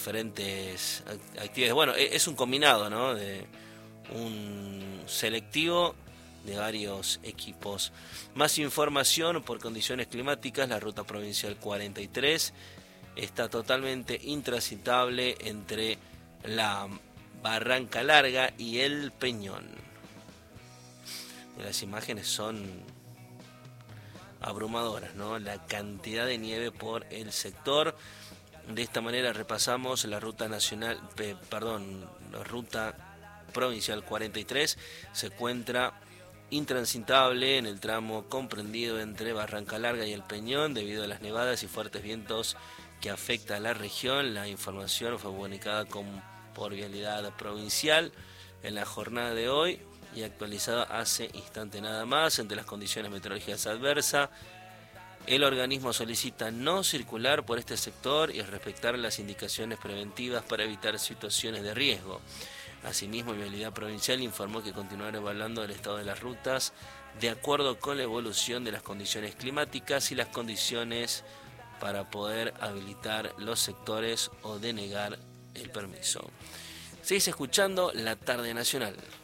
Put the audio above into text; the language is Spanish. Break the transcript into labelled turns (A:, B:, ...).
A: diferentes actividades. Bueno, es un combinado, ¿no? De un selectivo de varios equipos. Más información por condiciones climáticas. La ruta provincial 43 está totalmente intransitable entre la Barranca Larga y el Peñón. Las imágenes son abrumadoras, ¿no? La cantidad de nieve por el sector. De esta manera repasamos la ruta la ruta provincial 43 se encuentra intransitable en el tramo comprendido entre Barranca Larga y el Peñón debido a las nevadas y fuertes vientos que afecta a la región. La información fue comunicada por Vialidad Provincial en la jornada de hoy y actualizada hace instante nada más. Entre las condiciones meteorológicas adversas, el organismo solicita no circular por este sector y respetar las indicaciones preventivas para evitar situaciones de riesgo. Asimismo, Vialidad Provincial informó que continuará evaluando el estado de las rutas de acuerdo con la evolución de las condiciones climáticas y las condiciones para poder habilitar los sectores o denegar el permiso. Seguís escuchando La Tarde Nacional.